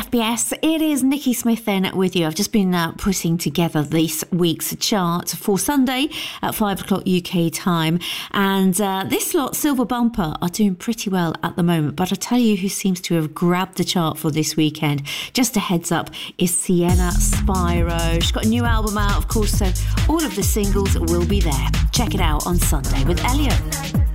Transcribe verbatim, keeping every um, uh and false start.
F B S. It is Nikki Smith then with you. I've just been uh, putting together this week's chart for Sunday at five o'clock U K time. And uh, this lot, Silver Bumper, are doing pretty well at the moment. But I tell you who seems to have grabbed the chart for this weekend, just a heads up, is Sienna Spyro. She's got a new album out, of course, so all of the singles will be there. Check it out on Sunday with Elliot.